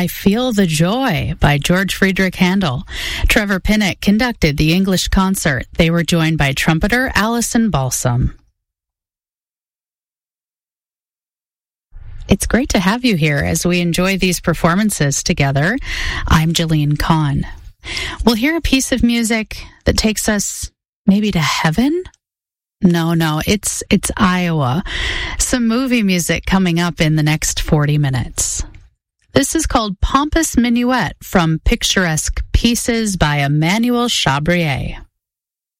I Feel the Joy by George Friedrich Handel. Trevor Pinnock conducted the English concert. They were joined by trumpeter Alison Balsam. It's great to have you here as we enjoy these performances together. I'm Jeline Kahn. We'll hear a piece of music that takes us maybe to heaven? No, it's Iowa. Some movie music coming up in the next 40 minutes. This is called Pompous Minuet from Picturesque Pieces by Emmanuel Chabrier.